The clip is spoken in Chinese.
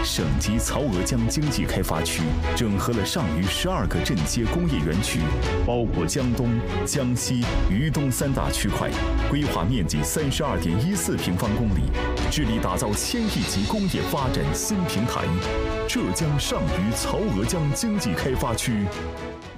省级曹娥江经济开发区整合了上虞12个镇街工业园区，包括江东、江西、渝东3大区块，规划面积32.14平方公里，致力打造1000亿级工业发展新平台——浙江上虞曹娥江经济开发区。